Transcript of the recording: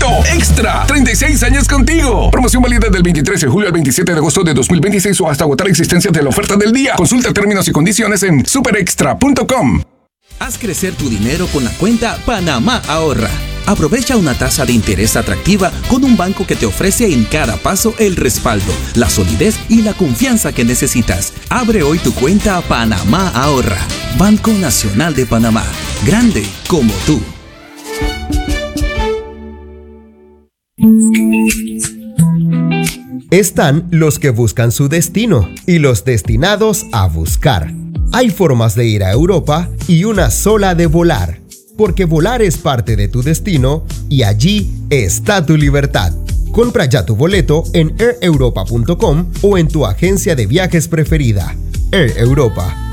Extra, 36 años contigo. Promoción válida del 23 de julio al 27 de agosto de 2026 o hasta agotar la existencia de la oferta del día. Consulta términos y condiciones en superextra.com. Haz crecer tu dinero con la cuenta Panamá Ahorra. Aprovecha una tasa de interés atractiva con un banco que te ofrece en cada paso el respaldo, la solidez y la confianza que necesitas. Abre hoy tu cuenta Panamá Ahorra. Banco Nacional de Panamá. Grande como tú. Están los que buscan su destino y los destinados a buscar. Hay formas de ir a Europa y una sola de volar, porque volar es parte de tu destino y allí está tu libertad. Compra ya tu boleto en aireuropa.com o en tu agencia de viajes preferida. Air Europa,